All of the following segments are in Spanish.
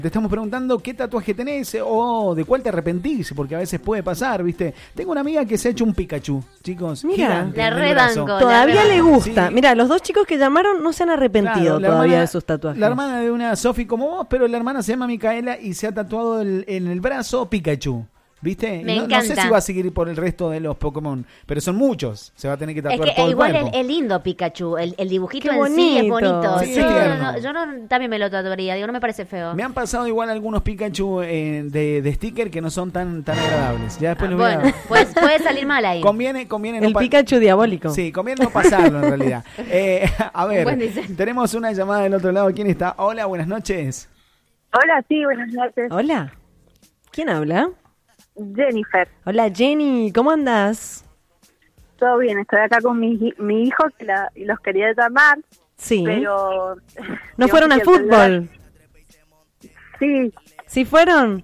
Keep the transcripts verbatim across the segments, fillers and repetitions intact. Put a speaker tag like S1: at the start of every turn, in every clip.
S1: Te estamos preguntando qué tatuaje tenés o de cuál te arrepentís, porque a veces puede pasar, ¿viste? Tengo una amiga que se ha hecho un Pikachu, chicos.
S2: Mira,
S1: gigante
S3: la
S1: en el
S3: rebanco.
S1: brazo.
S2: Todavía le gusta.
S1: Sí.
S2: Mira, los dos chicos que llamaron no se han arrepentido
S1: Claro, la
S2: todavía
S1: hermana-
S2: de sus tatuajes.
S1: La hermana de una Sofi como vos, pero la hermana se llama Micaela y se ha tatuado el- en el brazo Pikachu. ¿Viste?
S3: Me
S1: no, no sé
S3: encanta.
S1: si va a seguir por el resto de los Pokémon, pero son muchos. Se va a tener que
S3: Es
S1: tatuar
S3: que
S1: todo
S3: eh,
S1: el
S3: igual
S1: cuerpo.
S3: es, es lindo Pikachu, el, el dibujito
S2: Qué
S3: en sí es
S2: bonito.
S3: bonito.
S1: Sí,
S3: yo,
S1: es tierno.
S3: no, yo no- también me lo tatuaría, digo, no me parece feo.
S1: Me han pasado igual algunos Pikachu eh, de, de sticker que no son tan, tan agradables. Ya después
S3: Ah,
S1: los voy a-
S3: bueno, pues, puede salir mal ahí.
S1: Conviene, conviene no
S2: El
S1: pa-
S2: Pikachu diabólico.
S1: Sí, conviene no pasarlo en realidad. Eh, a ver,
S3: Buen diseño.
S1: tenemos una llamada del otro lado. ¿Quién está? Hola, buenas noches.
S4: Hola, sí, buenas noches.
S2: Hola. ¿Quién habla?
S4: Jennifer,
S2: Hola, Jenny. ¿Cómo andás?
S4: todo bien, estoy acá con mi, hi- mi hijo que la- y los quería llamar,
S2: Sí.
S4: pero...
S2: ¿No fueron a
S4: digamos que el celular-
S2: fútbol?
S4: Sí,
S2: ¿Sí fueron?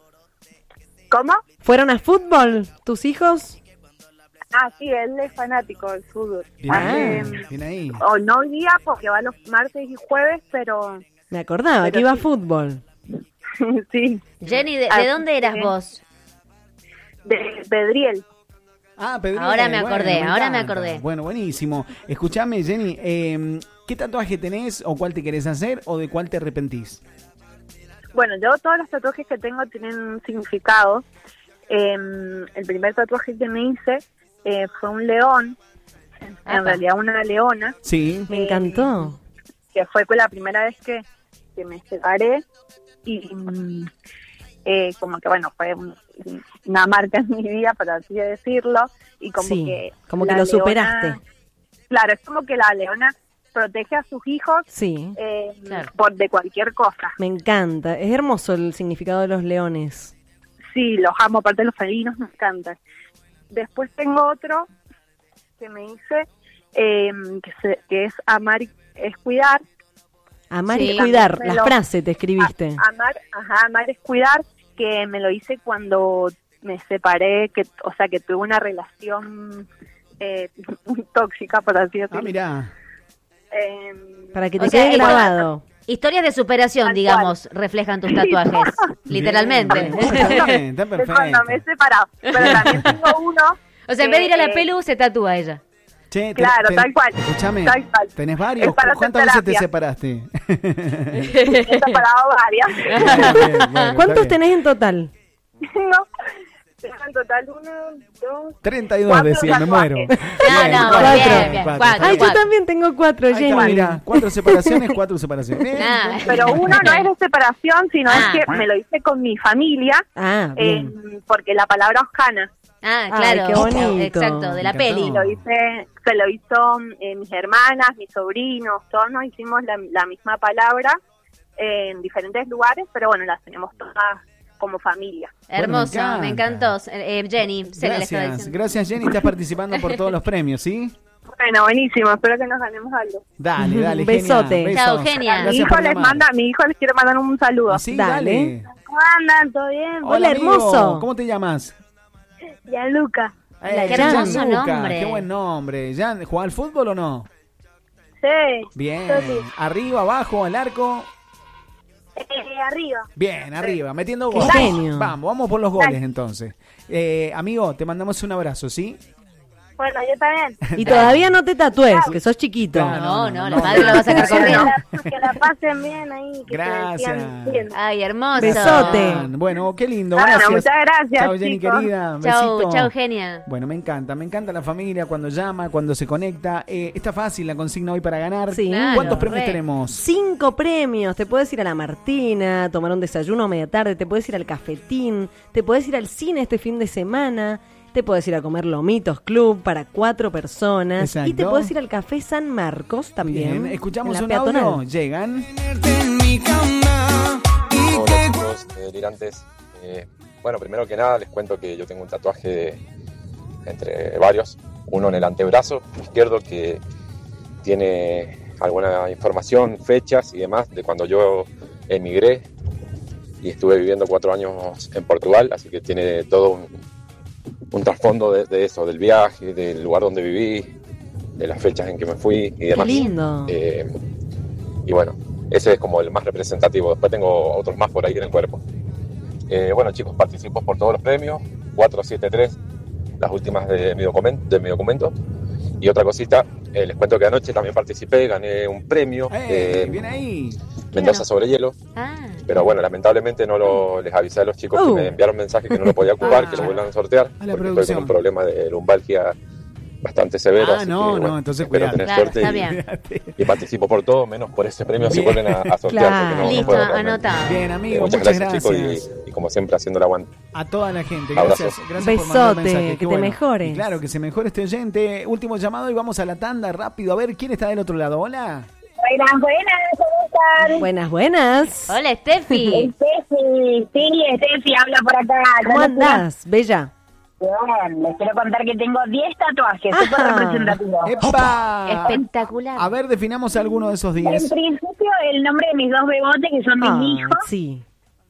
S4: ¿cómo?
S2: ¿Fueron a fútbol tus hijos?
S4: Ah, sí, él es fanático del fútbol.
S1: Bien,
S2: Ah.
S1: ahí, bien ahí.
S4: O no hoy día porque va los martes y jueves, pero
S2: Me acordaba
S4: Pero
S2: que iba a
S4: sí.
S2: fútbol.
S4: sí,
S3: Jenny, ¿de, de
S4: Así
S3: dónde eras
S4: que-
S3: vos?
S4: de Pedriel.
S1: Ah, Pedro.
S3: Ahora me acordé, ahora me
S1: encanta.
S3: acordé.
S1: Bueno, buenísimo. Escuchame, Jenny, eh, ¿qué tatuaje tenés o cuál te querés hacer o de cuál te arrepentís?
S4: Bueno, yo todos los tatuajes que tengo tienen un significado. Eh, el primer tatuaje que me hice eh, fue un león, en
S3: Apa.
S4: realidad una leona,
S1: Sí.
S2: Me encantó.
S4: que fue la primera vez que, que me separé y mm, eh, como que bueno, fue un- una marca en mi vida, por así decirlo, y como
S2: Sí,
S4: que
S2: como que
S4: la
S2: lo
S4: leona-
S2: superaste.
S4: Claro, es como que la leona protege a sus hijos
S2: Sí.
S4: eh,
S3: Claro.
S4: por de cualquier cosa.
S2: Me encanta. Es hermoso el significado de los leones.
S4: Sí, los amo, aparte de los felinos me encantan. Después tengo otro que me hice, eh, que, se- que es amar y- es cuidar.
S2: Amar
S3: Sí.
S2: y cuidar.
S4: También me
S2: La
S4: lo-
S2: frase te escribiste.
S4: A- amar, ajá, amar es cuidar, que me lo hice cuando me separé, que, o sea, que tuve una relación eh, tóxica, por así
S1: Ah,
S4: decirlo.
S1: mirá.
S4: Eh,
S2: Para que te
S3: O sea,
S2: quede
S3: es-
S2: grabado.
S3: Historias de superación,
S4: Tal
S3: digamos, reflejan tus tatuajes, literalmente.
S1: Bien, está bien, está
S4: de cuando me he
S1: perfecto.
S4: separado. Pero también tengo uno.
S3: O sea, en vez de ir a la
S4: que, eh,
S3: pelu, se tatúa ella.
S1: Che, ten-
S4: Claro,
S1: ten-
S4: tal cual.
S1: Escuchame,
S4: Tal cual.
S1: ¿tenés varios?
S4: Es para hacer
S1: ¿Cuántas veces te
S4: terapia.
S1: separaste?
S4: he separado varias.
S1: Bien, bueno,
S2: ¿Cuántos
S1: está bien.
S2: tenés en total?
S4: no, tengo en total uno, dos,
S1: treinta y dos
S4: cuatro
S1: decía, me muero.
S4: tatuajes.
S3: No,
S1: Bien,
S3: no,
S1: cuatro,
S3: bien, bien,
S1: cuatro.
S3: cuatro.
S2: Ay, yo también tengo cuatro,
S1: Ahí está,
S2: Jenny.
S1: mirá, cuatro separaciones, cuatro separaciones. Bien,
S3: Ah.
S1: bien.
S4: Pero uno no es de separación, sino
S3: Ah.
S4: es que me lo hice con mi familia,
S2: Ah,
S4: eh,
S2: bien.
S4: porque la palabra Oscana
S3: Ah,
S2: Ay,
S3: claro.
S2: qué bonito.
S3: Exacto, de la
S1: Me encantó.
S3: peli.
S4: lo hice, se lo hizo eh, mis hermanas, mis sobrinos, todos nos hicimos la, la misma palabra eh, en diferentes lugares, pero bueno, las tenemos todas como familia.
S3: Hermoso,
S1: Bueno, me
S3: me
S1: encanta.
S3: encantó. Eh, Jenny, se le estaba
S1: Gracias,
S3: diciendo.
S1: gracias Jenny, estás participando por todos los premios, ¿sí?
S4: Bueno, buenísimo, espero que nos ganemos algo.
S1: Dale, dale,
S2: Un besote.
S1: genia,
S3: Chao,
S1: besos.
S3: genia.
S4: Mi
S1: Gracias
S4: hijo
S1: por
S4: les
S1: llamar.
S4: manda, mi hijo les quiere mandar un saludo.
S1: ¿Ah, sí?
S2: Dale.
S1: Dale.
S4: ¿Cómo andan? ¿Todo bien?
S2: Hola,
S1: amigo.
S2: hermoso.
S1: ¿Cómo te llamas?
S4: Gianluca.
S3: Hola, qué
S1: Gianluca,
S3: hermoso nombre.
S1: Qué buen nombre. ¿Ya jugás al fútbol o no?
S4: Sí.
S1: Bien.
S4: Sí.
S1: Arriba, abajo, al arco.
S4: Eh, arriba.
S1: Bien, arriba, metiendo
S2: Qué
S1: goles.
S2: genio.
S1: Vamos, vamos por los goles entonces. Eh, amigo, te mandamos un abrazo, ¿sí?
S4: Bueno, yo también.
S2: Y todavía no te tatúes, que sos chiquito.
S1: Claro.
S3: No,
S1: no,
S3: no,
S1: no,
S3: la madre
S1: no.
S3: lo va a sacar
S4: Que
S3: corriendo.
S4: la, que la pasen bien ahí. Que
S1: Gracias.
S4: se sigan bien.
S3: Ay, hermoso.
S2: Besote.
S1: Bueno, qué lindo,
S4: Bueno,
S1: gracias.
S4: muchas gracias,
S1: Chao, Jenny
S4: chicos.
S1: querida.
S3: Chau,
S1: Besito.
S3: chau, genia.
S1: Bueno, me encanta, me encanta la familia cuando llama, cuando se conecta. Eh, está fácil la consigna hoy para ganar.
S2: Sí.
S3: Claro,
S1: ¿Cuántos premios
S3: re.
S1: tenemos?
S2: Cinco premios. Te puedes ir a la Martina, tomar un desayuno a media tarde, te puedes ir al cafetín, te puedes ir al cine este fin de semana, te puedes ir a comer Lomitos Club para cuatro personas
S1: Exacto.
S2: y te puedes ir al Café San Marcos también.
S1: Bien, escuchamos
S2: en
S1: un
S2: la peatonal.
S1: audio. Llegan.
S5: Hola chicos, eh, delirantes. Eh, bueno, primero que nada les cuento que yo tengo un tatuaje entre varios, uno en el antebrazo izquierdo que tiene alguna información, fechas y demás de cuando yo emigré y estuve viviendo cuatro años en Portugal, así que tiene todo un, un trasfondo de, de eso, del viaje, del lugar donde viví, de las fechas en que me fui y
S2: Qué
S5: demás.
S2: lindo.
S5: Eh, y bueno, ese es como el más representativo. Después tengo otros más por ahí en el cuerpo. Eh, bueno, chicos, participo por todos los premios, cuatro siete tres, las últimas de mi documento. De mi documento. Y otra cosita, eh, les cuento que anoche también participé, gané un premio.
S1: ¡Eh!
S5: eh,
S1: Bien ahí.
S5: Mendoza sobre hielo.
S3: Ah.
S5: Pero bueno, lamentablemente no lo, les avisé a los chicos
S2: Uh.
S5: que me enviaron mensaje que no lo podía ocupar,
S1: Ah.
S5: que lo vuelvan a sortear,
S1: A la
S5: porque fue
S1: producción.
S5: con un problema de lumbalgia bastante severo.
S1: Ah,
S5: así
S1: no,
S5: que,
S1: no,
S5: bueno,
S1: entonces
S5: espero
S1: cuidado.
S5: tener
S3: Claro,
S5: suerte
S3: está
S5: y,
S3: bien.
S5: y participo por todo, menos por ese premio si
S1: Bien.
S5: vuelven a, a sortear.
S2: Claro.
S5: Porque no, no
S3: Listo,
S5: puedo realmente.
S3: anotado.
S1: Bien,
S5: Eh,
S1: amigo,
S5: muchas,
S1: muchas
S5: gracias,
S1: gracias.
S5: chicos, y, y como siempre haciendo el aguante.
S1: A toda la gente,
S5: Abrazo.
S1: gracias, gracias por mandar
S2: Besote,
S1: mensajes.
S2: que
S1: Qué
S2: te mejores.
S1: Y claro, que se mejore este oyente. Último llamado y vamos a la tanda rápido. A ver quién está del otro lado. Hola.
S4: Buenas, buenas, ¿cómo están?
S2: Buenas, buenas.
S3: Hola, Steffi.
S4: Steffi, sí, Steffi habla por acá.
S2: ¿Cómo andás, Bella?
S4: Bien, les quiero contar que tengo diez tatuajes,
S2: Ajá.
S4: súper representativos.
S1: ¡Epa!
S3: Espectacular.
S1: A ver, definamos alguno de esos
S4: En
S1: diez.
S4: principio, el nombre de mis dos bebotes, que son mis
S2: Ah,
S4: hijos.
S2: sí.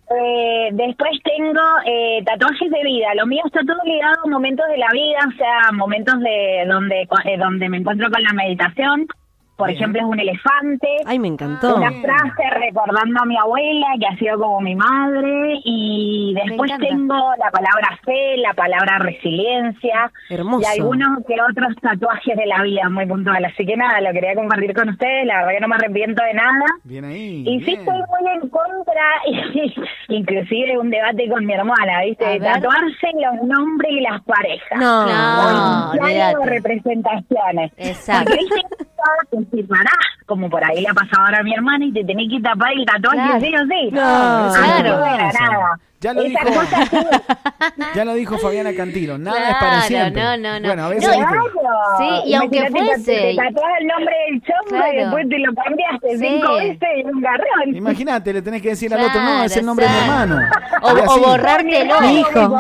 S4: Eh, después tengo eh, tatuajes de vida. Lo mío está todo ligado a momentos de la vida, o sea, momentos de donde eh, donde me encuentro con la meditación. Por
S1: Bien.
S4: ejemplo, es un elefante.
S2: Ay, me encantó.
S4: Una
S1: Bien.
S4: frase recordando a mi abuela, que ha sido como mi madre. Y después
S3: encanta.
S4: tengo la palabra fe, la palabra resiliencia.
S2: Hermoso.
S4: Y algunos que otros tatuajes de la vida muy puntuales. Así que nada, lo quería compartir con ustedes. La verdad que no me arrepiento de nada.
S1: Bien ahí.
S4: Y sí
S1: bien.
S4: estoy muy en contra, y, inclusive un debate con mi hermana, ¿viste?
S3: A
S4: De
S3: ver.
S4: tatuarse los nombres y las parejas.
S2: No.
S3: No,
S4: O iniciales
S3: olvídate.
S4: o representaciones.
S3: Exacto.
S4: Porque viste que si parás, como por ahí le ha pasado ahora a mi hermana, y te tenés que tapar el tatuaje
S3: Claro.
S4: sí o sí.
S2: No,
S4: Así que
S3: claro.
S4: bueno, nada.
S1: Ya lo
S4: Esa
S1: dijo.
S4: cosa sí.
S1: Ya lo dijo Fabiana Cantilo. Nada es
S3: Claro,
S1: para siempre.
S3: no, no, no.
S1: Bueno, a veces.
S3: No,
S1: ¿viste?
S4: Claro.
S3: Sí, y aunque
S4: Imagínate que
S3: fuese-
S4: Te tatuás el nombre del chongo
S3: Claro.
S4: y después te lo cambiaste
S3: Sí.
S4: cinco veces y un garrón.
S1: Imagínate, le tenés que decir al otro, no, es el
S3: Claro,
S1: nombre de mi
S3: exacto.
S1: hermano.
S3: O,
S1: Y
S3: o
S1: así.
S3: borrártelo.
S2: Mi hijo.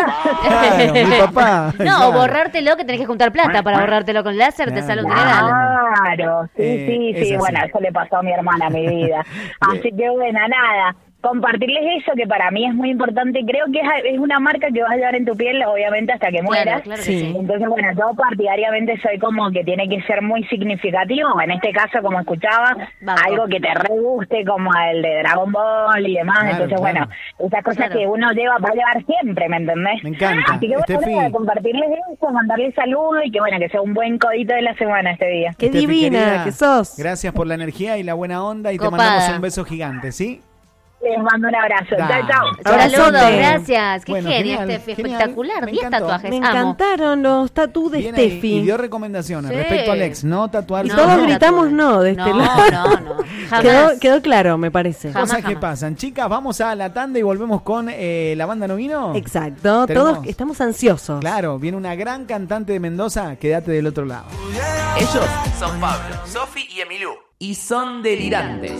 S1: Claro, mi papá.
S3: No,
S1: Claro.
S3: o borrártelo, que tenés que juntar plata para borrártelo con láser, te
S1: Claro.
S3: sale un dineral.
S4: Claro, sí,
S1: Eh,
S4: sí,
S1: es
S4: sí,
S1: así.
S4: bueno, eso le pasó a mi hermana, a mi vida. Así que bueno, nada, compartirles eso que para mí es muy importante. Creo que es, es una marca que vas a llevar en tu piel, obviamente, hasta que mueras.
S3: Claro, claro que
S2: Sí.
S3: sí.
S4: Entonces, bueno, yo partidariamente soy como que tiene que ser muy significativo. En este caso, como escuchaba,
S3: Banco.
S4: algo que te re guste, como el de Dragon Ball y demás.
S1: Claro,
S4: Entonces,
S1: claro.
S4: bueno, esas cosas
S3: Claro.
S4: que uno lleva, va a llevar siempre, ¿me entendés?
S1: Me encanta.
S4: Así que bueno,
S1: Estefi.
S4: nada, compartirles eso, mandarles saludos y que bueno, que sea un buen codito de la semana este día.
S2: Qué
S1: Estefi,
S2: divina
S1: querida,
S2: que sos.
S1: Gracias por la energía y la buena onda y te
S3: Copada.
S1: mandamos un beso gigante, ¿sí?
S4: Les mando un abrazo.
S1: Dale.
S4: Chao, chao.
S2: Abrazote.
S3: Saludos, gracias. Qué
S1: Bueno,
S3: genio,
S1: genial,
S3: Steffi,
S1: genial.
S3: espectacular.
S1: Me
S3: diez
S1: encantó.
S3: tatuajes,
S2: Me
S3: amo.
S2: encantaron los tatús de
S1: Bien ahí.
S2: Steffi.
S1: Y dio recomendaciones
S3: Sí.
S1: respecto al ex, no
S2: Y
S1: tatuarse.
S3: No,
S2: todos
S3: no,
S2: gritamos no de este
S3: no,
S2: lado.
S3: no, no. Jamás.
S2: Quedó, quedó claro, me parece.
S3: Jamás,
S1: Cosas que
S3: jamás.
S1: pasan. Chicas, vamos a la tanda y volvemos con eh, la banda No Vino.
S2: Exacto,
S1: Tenemos-
S2: todos estamos ansiosos.
S1: Claro, viene una gran cantante de Mendoza. Quédate del otro lado.
S6: Ellos son Pablo, Sofi y Emilú. Y son delirantes.